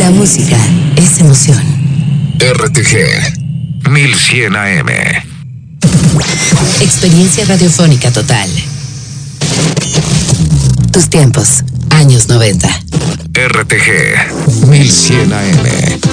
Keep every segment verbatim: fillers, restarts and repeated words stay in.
La música es emoción. R T G mil cien A M. Experiencia radiofónica total. Tus tiempos, años noventa. R T G mil cien A M.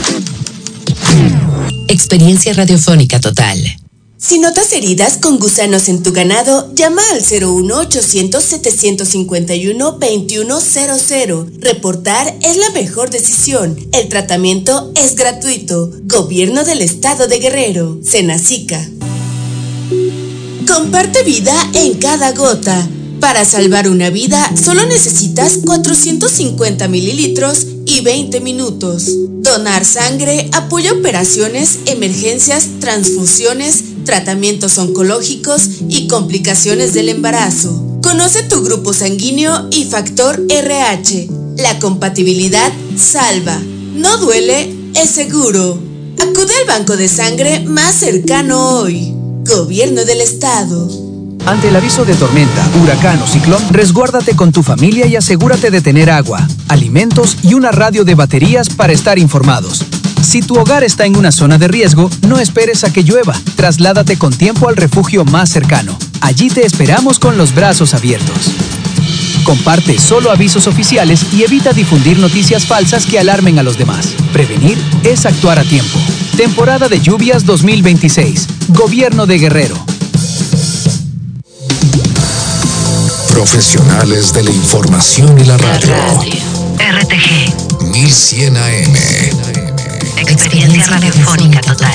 Experiencia radiofónica total. Si notas heridas con gusanos en tu ganado, llama al cero uno ochocientos, setecientos cincuenta y uno, veintiuno cero cero. Reportar es la mejor decisión. El tratamiento es gratuito. Gobierno del Estado de Guerrero. Senacica. Comparte vida en cada gota. Para salvar una vida, solo necesitas cuatrocientos cincuenta mililitros y veinte minutos. Donar sangre apoya operaciones, emergencias, transfusiones, tratamientos oncológicos y complicaciones del embarazo. Conoce tu grupo sanguíneo y factor R H. La compatibilidad salva. No duele, es seguro. Acude al banco de sangre más cercano hoy. Gobierno del Estado. Ante el aviso de tormenta, huracán o ciclón, resguárdate con tu familia y asegúrate de tener agua, alimentos y una radio de baterías para estar informados. Si tu hogar está en una zona de riesgo, no esperes a que llueva. Trasládate con tiempo al refugio más cercano. Allí te esperamos con los brazos abiertos. Comparte solo avisos oficiales y evita difundir noticias falsas que alarmen a los demás. Prevenir es actuar a tiempo. Temporada de lluvias dos mil veintiséis. Gobierno de Guerrero. Profesionales de la información y la radio. radio. R T G mil cien A M. Experiencia radiofónica total.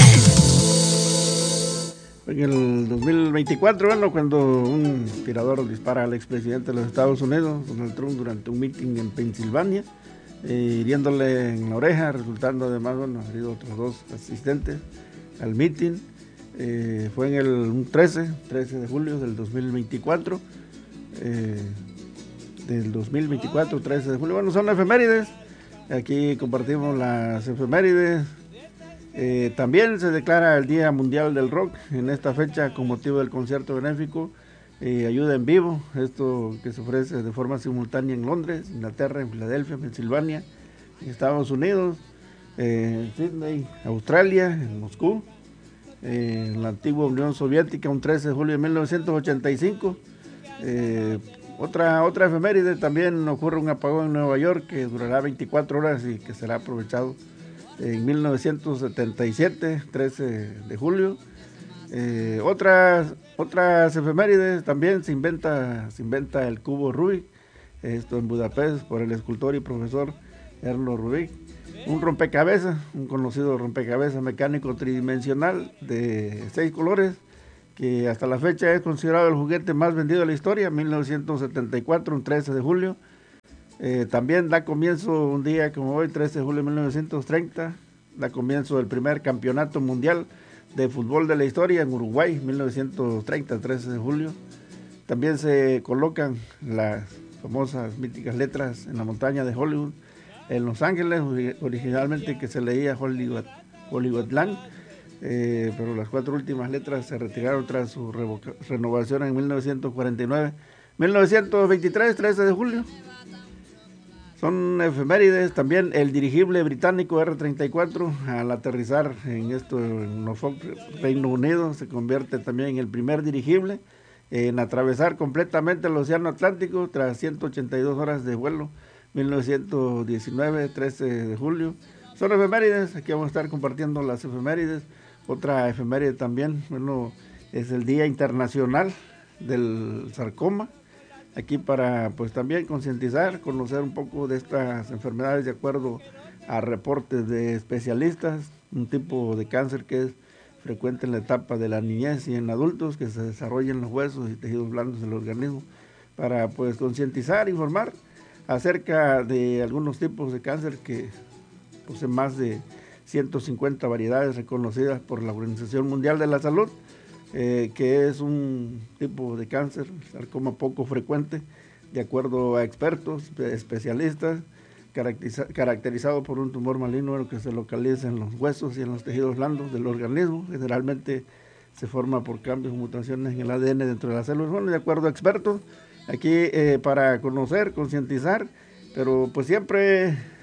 En el dos mil veinticuatro, bueno, cuando un tirador dispara al expresidente de los Estados Unidos, Donald Trump, durante un meeting en Pensilvania, eh, hiriéndole en la oreja, resultando además, bueno, herido otros dos asistentes al meeting. Eh, fue en el un trece de julio del dos mil veinticuatro. Eh, del dos mil veinticuatro, trece de julio. Bueno, son efemérides. Aquí compartimos las efemérides. Eh, también se declara el Día Mundial del Rock en esta fecha con motivo del concierto benéfico eh, Ayuda en Vivo, esto que se ofrece de forma simultánea en Londres, Inglaterra, en Filadelfia, Pensilvania, en Estados Unidos, eh, en Sydney, Australia, en Moscú, eh, en la antigua Unión Soviética, un trece de julio de mil novecientos ochenta y cinco. Eh, otra, otra efeméride, también ocurre un apagón en Nueva York que durará veinticuatro horas y que será aprovechado en mil novecientos setenta y siete, trece de julio. Eh, otras, otras efemérides, también se inventa, se inventa el cubo Rubik, esto en Budapest, por el escultor y profesor Erno Rubik. Un rompecabezas, un conocido rompecabezas mecánico tridimensional de seis colores, que hasta la fecha es considerado el juguete más vendido de la historia, mil novecientos setenta y cuatro, un trece de julio. Eh, también da comienzo un día como hoy, trece de julio de mil novecientos treinta, da comienzo el primer campeonato mundial de fútbol de la historia en Uruguay, mil novecientos treinta, trece de julio. También se colocan las famosas míticas letras en la montaña de Hollywood, en Los Ángeles, originalmente que se leía Hollywood, Hollywoodland, eh, pero las cuatro últimas letras se retiraron tras su revoca- renovación en mil novecientos cuarenta y nueve. mil novecientos veintitrés, trece de julio. Son efemérides también el dirigible británico erre treinta y cuatro, al aterrizar en esto en Norfolk, Reino Unido, se convierte también en el primer dirigible en atravesar completamente el Océano Atlántico tras ciento ochenta y dos horas de vuelo, mil novecientos diecinueve, trece de julio. Son efemérides, aquí vamos a estar compartiendo las efemérides. Otra efeméride también, bueno, es el Día Internacional del Sarcoma. Aquí para pues también concientizar, conocer un poco de estas enfermedades de acuerdo a reportes de especialistas, un tipo de cáncer que es frecuente en la etapa de la niñez y en adultos, que se desarrolla en los huesos y tejidos blandos del organismo, para pues concientizar, informar acerca de algunos tipos de cáncer que poseen más de ciento cincuenta variedades reconocidas por la Organización Mundial de la Salud. Eh, que es un tipo de cáncer, sarcoma poco frecuente, de acuerdo a expertos, especialistas, caracteriza, caracterizado por un tumor maligno que se localiza en los huesos y en los tejidos blandos del organismo. Generalmente se forma por cambios o mutaciones en el A D N dentro de las células. Bueno, de acuerdo a expertos, aquí eh, para conocer, concientizar, pero pues siempre,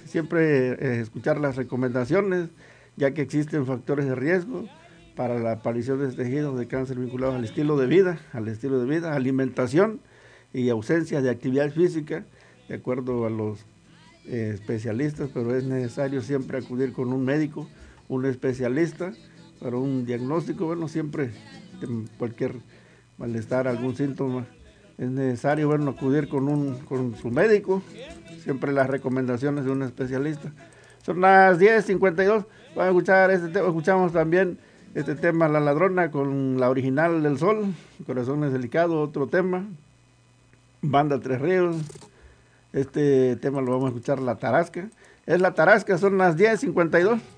siempre eh, escuchar las recomendaciones, ya que existen factores de riesgo para la aparición de tejidos de cáncer vinculados al estilo de vida, al estilo de vida, alimentación y ausencia de actividad física, de acuerdo a los eh, especialistas, pero es necesario siempre acudir con un médico, un especialista, para un diagnóstico. Bueno, siempre cualquier malestar, algún síntoma, es necesario, bueno, acudir con un con su médico, siempre las recomendaciones de un especialista. Son las diez cincuenta y dos, vamos a escuchar este tema, escuchamos también este tema La Ladrona con La Original del Sol, Corazones Delicados, otro tema, Banda Tres Ríos, este tema lo vamos a escuchar La Tarasca, es La Tarasca, son las diez cincuenta y dos.